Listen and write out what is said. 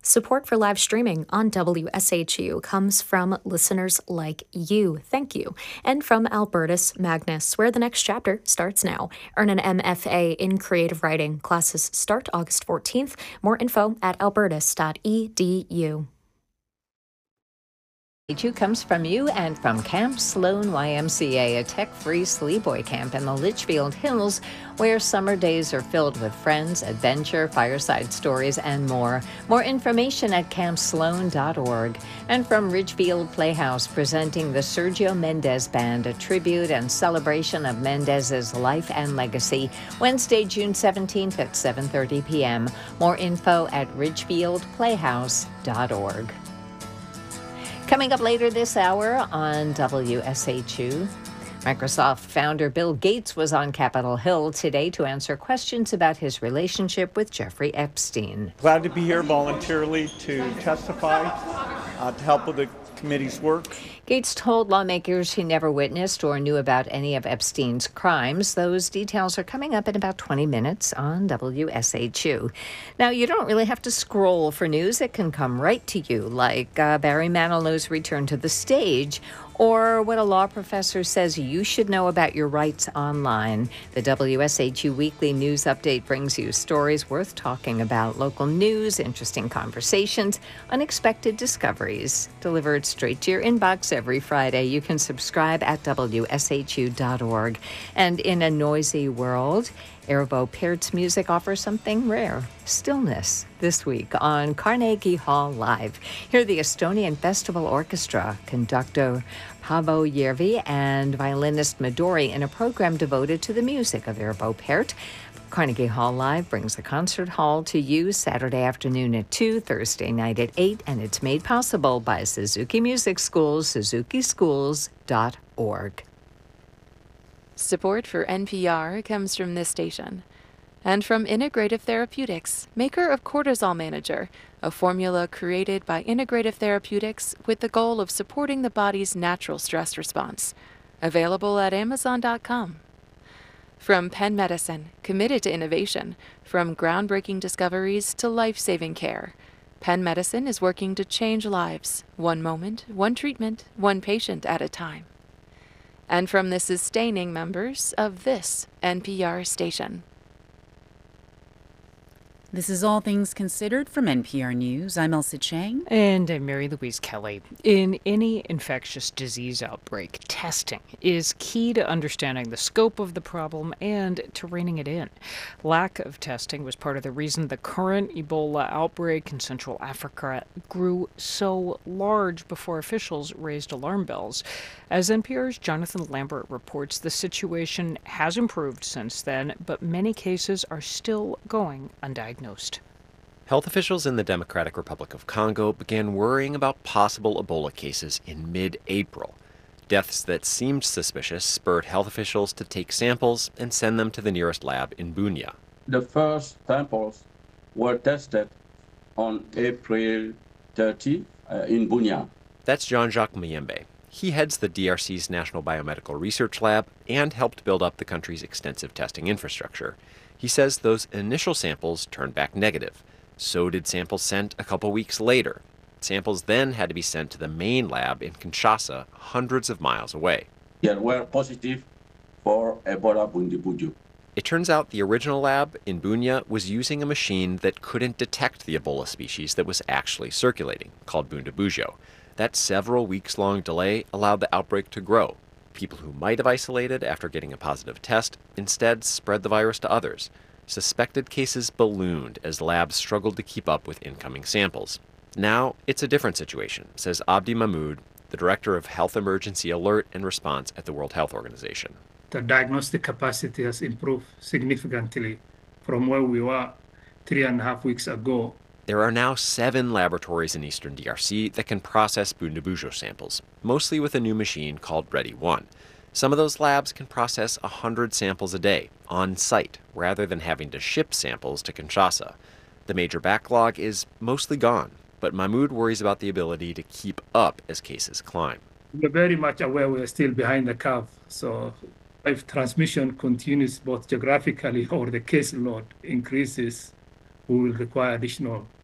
Support for live streaming on WSHU comes from listeners like you. Thank you. And from Albertus Magnus, where the next chapter starts now. Earn an MFA in creative writing. Classes start August 14th. More info at albertus.edu. Comes from you and from Camp Sloan YMCA, a tech-free sleepaway camp in the Litchfield Hills, where summer days are filled with friends, adventure, fireside stories, and more. More information at campsloan.org. And from Ridgefield Playhouse, presenting the Sergio Mendes Band, a tribute and celebration of Mendes's life and legacy, Wednesday, June 17th at 7:30 p.m. More info at ridgefieldplayhouse.org. Coming up later this hour on WSHU, Microsoft founder Bill Gates was on Capitol Hill today to answer questions about his relationship with Jeffrey Epstein. Glad to be here voluntarily to testify, to help with the committee's work. Gates told lawmakers he never witnessed or knew about any of Epstein's crimes. Those details are coming up in about 20 minutes on WSHU. Now, you don't really have to scroll for news. It can come right to you, like Barry Manilow's return to the stage, or what a law professor says you should know about your rights online. The WSHU Weekly News Update brings you stories worth talking about, local news, interesting conversations, unexpected discoveries, delivered straight to your inbox every Friday. You can subscribe at WSHU.org. And in a noisy world, Arvo Pärt's music offers something rare, stillness, this week on Carnegie Hall Live. Hear the Estonian Festival Orchestra, conductor Paavo Järvi and violinist Midori in a program devoted to the music of Arvo Pärt. Carnegie Hall Live brings the concert hall to you Saturday afternoon at 2, Thursday night at 8, and it's made possible by Suzuki Music Schools, suzukischools.org. Support for NPR comes from this station and from Integrative Therapeutics, maker of Cortisol Manager, a formula created by Integrative Therapeutics with the goal of supporting the body's natural stress response. Available at Amazon.com. From Penn Medicine, committed to innovation, from groundbreaking discoveries to life-saving care. Penn Medicine is working to change lives, one moment, one treatment, one patient at a time. And from the sustaining members of this NPR station. This is All Things Considered from NPR News. I'm Elsa Chang. And I'm Mary Louise Kelly. In any infectious disease outbreak, testing is key to understanding the scope of the problem and to reining it in. Lack of testing was part of the reason the current Ebola outbreak in Central Africa grew so large before officials raised alarm bells. As NPR's Jonathan Lambert reports, the situation has improved since then, but many cases are still going undiagnosed. Health officials in the Democratic Republic of Congo began worrying about possible Ebola cases in mid-April. Deaths that seemed suspicious spurred health officials to take samples and send them to the nearest lab in Bunia. The first samples were tested on April 30 in Bunia. That's Jean-Jacques Muyembe. He heads the DRC's National Biomedical Research Lab and helped build up the country's extensive testing infrastructure. He says those initial samples turned back negative. So did samples sent a couple weeks later. Samples then had to be sent to the main lab in Kinshasa, hundreds of miles away. They were positive for Ebola Bundibugyo. It turns out the original lab in Bunia was using a machine that couldn't detect the Ebola species that was actually circulating, called Bundibugyo. That several weeks-long delay allowed the outbreak to grow. People who might have isolated after getting a positive test instead spread the virus to others. Suspected cases ballooned as labs struggled to keep up with incoming samples. Now it's a different situation, says Abdi Mahmoud, the director of Health Emergency Alert and Response at the World Health Organization. The diagnostic capacity has improved significantly from where we were 3.5 weeks ago. There are now 7 laboratories in eastern DRC that can process Bundibugyo samples, mostly with a new machine called ReadyOne. Some of those labs can process 100 samples a day, on site, rather than having to ship samples to Kinshasa. The major backlog is mostly gone, but Mahmoud worries about the ability to keep up as cases climb. We're very much aware we're still behind the curve, so if transmission continues both geographically or the caseload increases, we will require additional